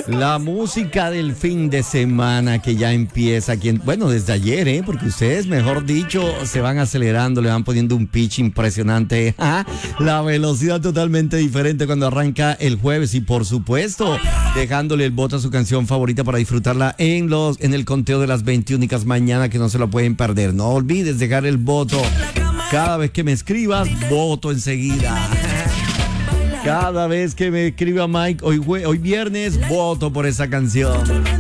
La música del fin de semana que ya empieza aquí, bueno, desde ayer, porque ustedes, mejor dicho, se van acelerando, le van poniendo un pitch impresionante. La velocidad totalmente diferente cuando arranca el jueves y, por supuesto, dejándole el voto a su canción favorita para disfrutarla en el conteo de las 20 únicas mañana, que no se lo pueden perder. No olvides dejar el voto. Cada vez que me escribas, voto enseguida. Cada vez que me escriba Mike, hoy viernes, voto por esa canción.